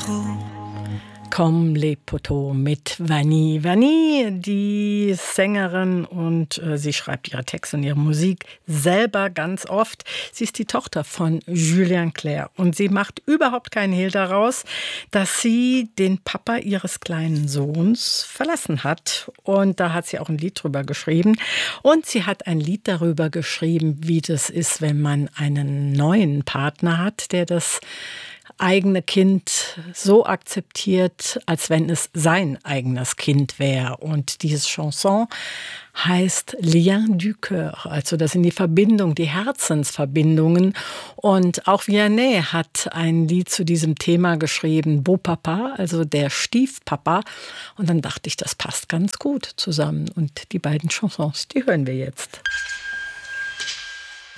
Comme les poteaux mit Vanille. Vanille, die Sängerin, und sie schreibt ihre Texte und ihre Musik selber ganz oft. Sie ist die Tochter von Julien Clerc und sie macht überhaupt keinen Hehl daraus, dass sie den Papa ihres kleinen Sohns verlassen hat. Und da hat sie auch ein Lied drüber geschrieben. Und sie hat ein Lied darüber geschrieben, wie das ist, wenn man einen neuen Partner hat, der das eigene Kind so akzeptiert, als wenn es sein eigenes Kind wäre. Und diese Chanson heißt Lien du Cœur, also das sind die Verbindungen, die Herzensverbindungen. Und auch Vianney hat ein Lied zu diesem Thema geschrieben, Beau Papa, also der Stiefpapa. Und dann dachte ich, das passt ganz gut zusammen. Und die beiden Chansons, die hören wir jetzt.